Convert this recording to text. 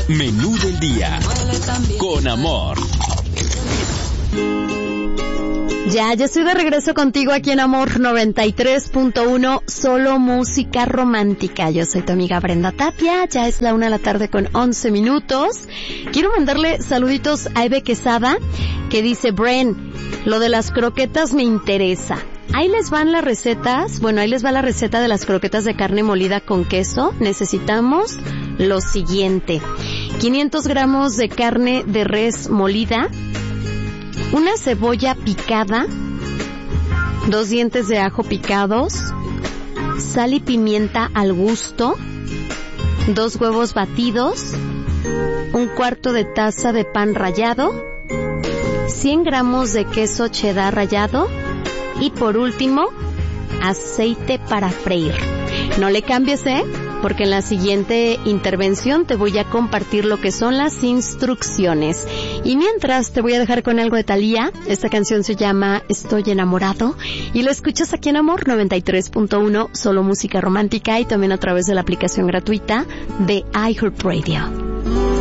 Menú del día. Con amor. Ya estoy de regreso contigo aquí en Amor 93.1, solo música romántica. Yo soy tu amiga Brenda Tapia, ya es la 1:11 p.m. Quiero mandarle saluditos a Eve Quesada, que dice: Bren, lo de las croquetas me interesa. Ahí les van las recetas. Bueno, ahí les va la receta de las croquetas de carne molida con queso. Necesitamos lo siguiente: 500 gramos de carne de res molida, una cebolla picada, 2 dientes de ajo picados, sal y pimienta al gusto, 2 huevos batidos, 1/4 de taza de pan rallado, 100 gramos de queso cheddar rallado y por último, aceite para freír. No le cambies, porque en la siguiente intervención te voy a compartir lo que son las instrucciones. Y mientras te voy a dejar con algo de Thalía. Esta canción se llama Estoy enamorado y lo escuchas aquí en Amor 93.1, solo música romántica, y también a través de la aplicación gratuita de iHeartRadio.